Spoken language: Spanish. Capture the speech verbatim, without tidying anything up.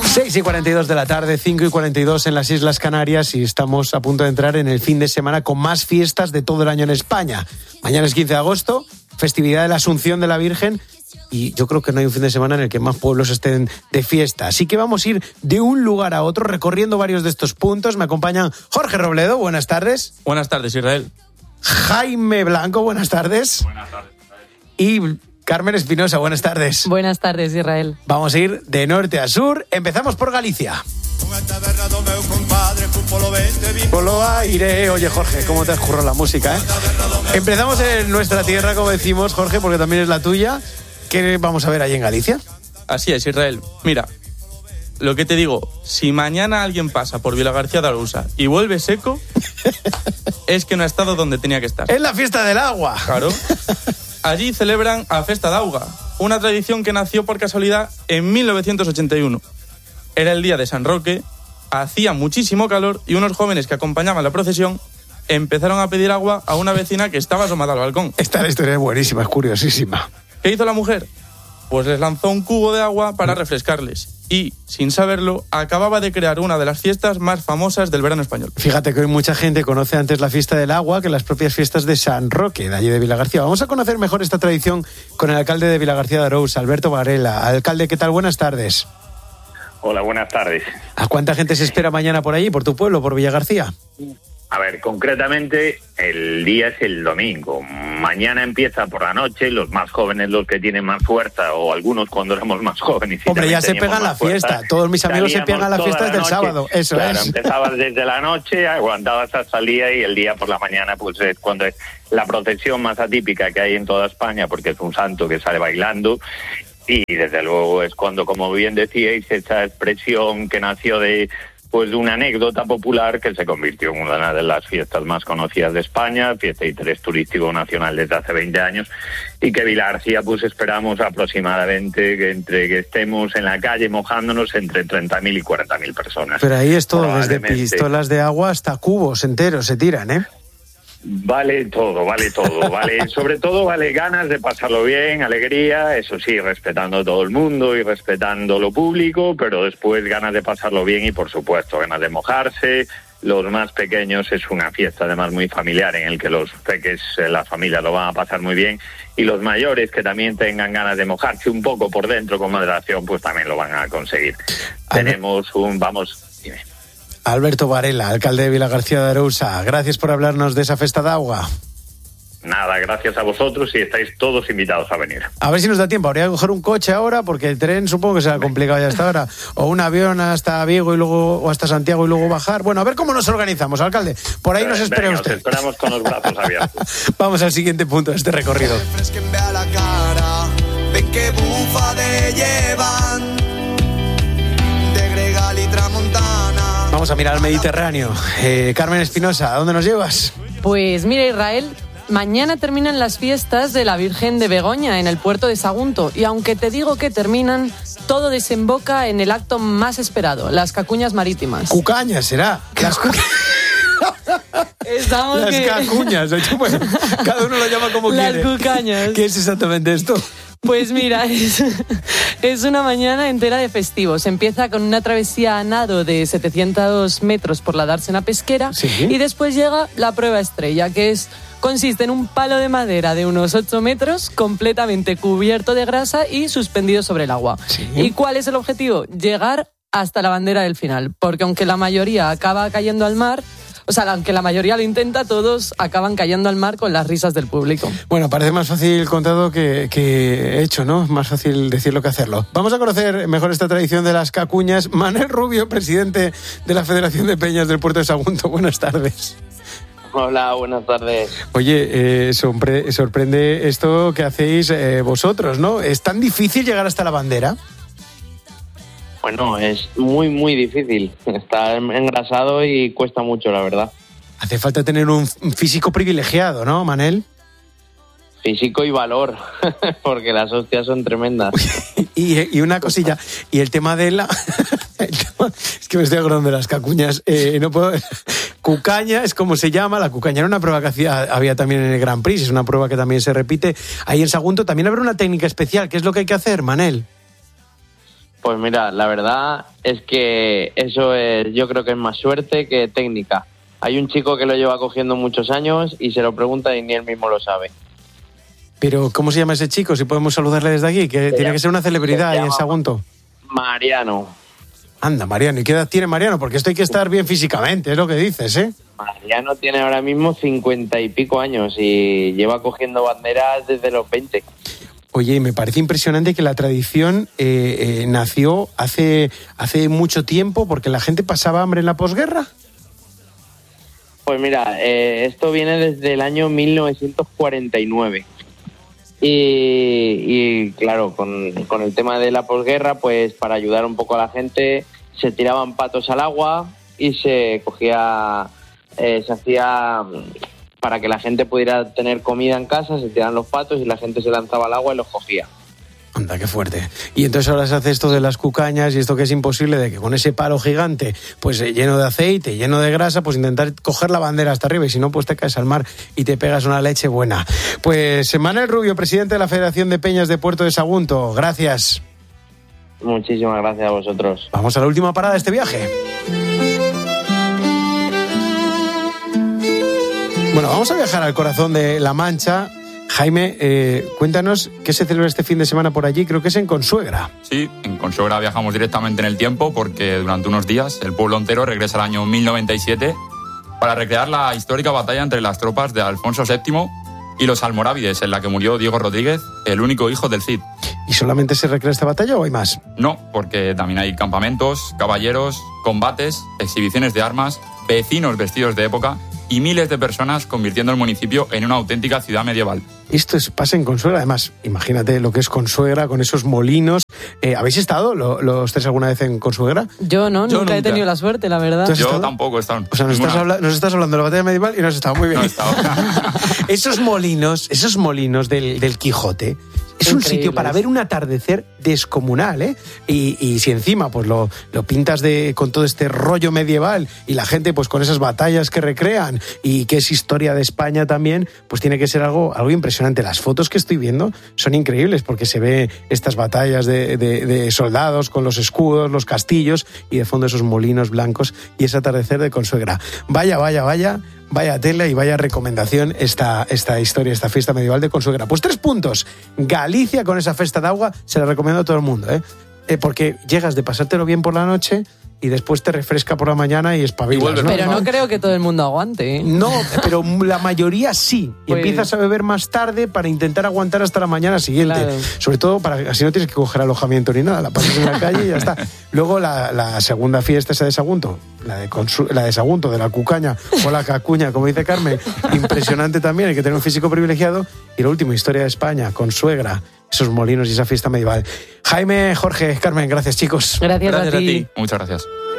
seis y cuarenta y dos de la tarde, cinco y cuarenta y dos en las Islas Canarias y estamos a punto de entrar en el fin de semana con más fiestas de todo el año en España. Mañana es quince de agosto, festividad de la Asunción de la Virgen y yo creo que no hay un fin de semana en el que más pueblos estén de fiesta. Así que vamos a ir de un lugar a otro recorriendo varios de estos puntos. Me acompañan Jorge Robledo, buenas tardes. Buenas tardes, Israel. Jaime Blanco, buenas tardes. Buenas tardes, Israel. Y Carmen Espinosa, buenas tardes. Buenas tardes, Israel. Vamos a ir de norte a sur. Empezamos por Galicia. Polo aire. Oye, Jorge, ¿cómo te has currado la música, eh? Empezamos en nuestra tierra, como decimos, Jorge, porque también es la tuya. ¿Qué vamos a ver ahí en Galicia? Así es, Israel. Mira, lo que te digo, si mañana alguien pasa por Vilagarcía de Arousa y vuelve seco, es que no ha estado donde tenía que estar. Es la fiesta del agua. Claro. Allí celebran a Festa d'Auga, una tradición que nació por casualidad en mil novecientos ochenta y uno. Era el día de San Roque, hacía muchísimo calor y unos jóvenes que acompañaban la procesión empezaron a pedir agua a una vecina que estaba asomada al balcón. Esta historia es buenísima, es curiosísima. ¿Qué hizo la mujer? Pues les lanzó un cubo de agua para refrescarles y, sin saberlo, acababa de crear una de las fiestas más famosas del verano español. Fíjate que hoy mucha gente conoce antes la fiesta del agua que las propias fiestas de San Roque, de allí de Vilagarcía. Vamos a conocer mejor esta tradición con el alcalde de Vilagarcía de Arousa, Alberto Varela. Alcalde, ¿qué tal? Buenas tardes. Hola, buenas tardes. ¿A cuánta gente se espera mañana por allí, por tu pueblo, por Villagarcía? A ver, concretamente, el día es el domingo. Mañana empieza por la noche, los más jóvenes, los que tienen más fuerza, o algunos cuando éramos más jóvenes. Hombre, ya se pegan la fiesta. Todos mis amigos se pegan la fiesta desde el sábado. Eso claro, es. Empezabas desde la noche, aguantabas hasta el día y el día por la mañana, pues es cuando es la procesión más atípica que hay en toda España, porque es un santo que sale bailando. Y desde luego es cuando, como bien decíais, esa expresión que nació de pues de una anécdota popular que se convirtió en una de las fiestas más conocidas de España, fiesta de interés turístico nacional desde hace veinte años, y que Vilagarcía pues esperamos aproximadamente que entre que estemos en la calle mojándonos entre treinta mil y cuarenta mil personas. Pero ahí es todo, desde pistolas de agua hasta cubos enteros se tiran, ¿eh? Vale todo, vale todo, vale, sobre todo vale ganas de pasarlo bien, alegría, eso sí, respetando a todo el mundo y respetando lo público, pero después ganas de pasarlo bien y por supuesto ganas de mojarse. Los más pequeños es una fiesta además muy familiar en el que los peques, las familias lo van a pasar muy bien, y los mayores que también tengan ganas de mojarse un poco por dentro con moderación, pues también lo van a conseguir. A Tenemos ver. un, vamos, dime. Alberto Varela, alcalde de Vilagarcía de Arousa, gracias por hablarnos de esa festa de agua. Nada, gracias a vosotros y estáis todos invitados a venir. A ver si nos da tiempo, habría que coger un coche ahora porque el tren supongo que será complicado ya hasta ahora, o un avión hasta Vigo y luego o hasta Santiago y luego bajar. Bueno, a ver cómo nos organizamos, alcalde. Por ahí nos espera Venga, usted. Os esperamos con los brazos abiertos. Vamos al siguiente punto de este recorrido. Vamos a mirar al Mediterráneo. Eh, Carmen Espinosa, ¿a dónde nos llevas? Pues mira, Israel, mañana terminan las fiestas de la Virgen de Begoña en el puerto de Sagunto. Y aunque te digo que terminan, todo desemboca en el acto más esperado, las cacuñas marítimas. Cucañas, será. Las, cu... Estamos las que... cacuñas. Bueno, cada uno lo llama como las quiere. Las cucañas. ¿Qué es exactamente esto? Pues mira, es, es una mañana entera de festivos. Empieza con una travesía a nado de setecientos metros por la dársena pesquera. ¿Sí? Y después llega la prueba estrella, que es consiste en un palo de madera de unos ocho metros completamente cubierto de grasa y suspendido sobre el agua. ¿Sí? ¿Y cuál es el objetivo? Llegar hasta la bandera del final, porque aunque la mayoría acaba cayendo al mar, o sea, aunque la mayoría lo intenta, todos acaban cayendo al mar con las risas del público. Bueno, parece más fácil contado que, que hecho, ¿no? Más fácil decirlo que hacerlo. Vamos a conocer mejor esta tradición de las cacuñas. Manuel Rubio, presidente de la Federación de Peñas del Puerto de Sagunto. Buenas tardes. Hola, buenas tardes. Oye, eh, sorpre- sorprende esto que hacéis eh, vosotros, ¿no? ¿Es tan difícil llegar hasta la bandera? Bueno, es muy, muy difícil. Está engrasado y cuesta mucho, la verdad. Hace falta tener un físico privilegiado, ¿no, Manel? Físico y valor, porque las hostias son tremendas. y, y una cosilla, y el tema de la... el tema, es que me estoy acordando de las cacuñas. Eh, no puedo... Cucaña es como se llama. La cucaña era una prueba que hacía, había también en el Grand Prix, es una prueba que también se repite ahí en Sagunto. También habrá una técnica especial. ¿Qué es lo que hay que hacer, Manel? Pues mira, la verdad es que eso es, yo creo que es más suerte que técnica. Hay un chico que lo lleva cogiendo muchos años y se lo pregunta y ni él mismo lo sabe. Pero, ¿cómo se llama ese chico? Si podemos saludarle desde aquí, que se tiene llama, que ser una celebridad ahí en Sagunto. Mariano. Anda, Mariano. ¿Y qué edad tiene Mariano? Porque esto hay que estar bien físicamente, es lo que dices, ¿eh? Mariano tiene ahora mismo cincuenta y pico años y lleva cogiendo banderas desde los veinte. Oye, me parece impresionante que la tradición eh, eh, nació hace, hace mucho tiempo porque la gente pasaba hambre en la posguerra. Pues mira, eh, esto viene desde el año mil novecientos cuarenta y nueve. Y, y claro, con, con el tema de la posguerra, pues para ayudar un poco a la gente, se tiraban patos al agua y se cogía, eh, se hacía... para que la gente pudiera tener comida en casa, se tiraban los patos y la gente se lanzaba al agua y los cogía. Anda, qué fuerte. Y entonces ahora se hace esto de las cucañas y esto que es imposible, de que con ese palo gigante, pues eh, lleno de aceite, lleno de grasa, pues intentar coger la bandera hasta arriba y si no, pues te caes al mar y te pegas una leche buena. Pues Manuel Rubio, presidente de la Federación de Peñas de Puerto de Sagunto, gracias. Muchísimas gracias a vosotros. Vamos a la última parada de este viaje. Bueno, vamos a viajar al corazón de La Mancha. Jaime, eh, cuéntanos qué se celebra este fin de semana por allí. Creo que es en Consuegra. Sí, en Consuegra viajamos directamente en el tiempo porque durante unos días el pueblo entero regresa al año mil noventa y siete para recrear la histórica batalla entre las tropas de Alfonso séptimo y los almorávides, en la que murió Diego Rodríguez, el único hijo del Cid. ¿Y solamente se recrea esta batalla o hay más? No, porque también hay campamentos, caballeros, combates, exhibiciones de armas, vecinos vestidos de época y miles de personas convirtiendo el municipio en una auténtica ciudad medieval. Esto es, pasa en Consuegra, además, imagínate lo que es Consuegra con esos molinos. Eh, ¿Habéis estado lo, los tres alguna vez en Consuegra? Yo no, Yo nunca, nunca he tenido la suerte, la verdad. Yo estado? tampoco he estado. O sea, nos estás, habla- nos estás hablando de la batalla medieval y no has estado muy bien. No he estado. Esos molinos, esos molinos del, del Quijote, es un Increíbles. sitio para ver un atardecer descomunal, ¿eh? Y, y si encima pues lo, lo pintas de, con todo este rollo medieval y la gente pues con esas batallas que recrean y que es historia de España también, pues tiene que ser algo, algo impresionante. Las fotos que estoy viendo son increíbles porque se ve estas batallas de, de, de soldados con los escudos, los castillos y de fondo esos molinos blancos y ese atardecer de Consuegra. Vaya, vaya, vaya... Vaya tela y vaya recomendación esta, esta historia, esta fiesta medieval de Consuegra. Pues tres puntos. Galicia con esa festa de agua se la recomiendo a todo el mundo, ¿eh? Eh, porque llegas de pasártelo bien por la noche y después te refresca por la mañana y espabilas, Y vuelves, ¿no? Pero no creo que todo el mundo aguante, ¿eh? No, pero la mayoría sí. Y Pues- empiezas a beber más tarde para intentar aguantar hasta la mañana siguiente. Claro. Sobre todo para así no tienes que coger alojamiento ni nada. La pasas en la calle y ya está. Luego la, la segunda fiesta esa de Sagunto, la de, Consu- la de Sagunto, de la cucaña o la cacuña, como dice Carmen. Impresionante también, hay que tener un físico privilegiado. Y lo último, historia de España, Consuegra, esos molinos y esa fiesta medieval. Jaime, Jorge, Carmen, gracias chicos. Gracias, Gracias a a ti. ti. Muchas gracias.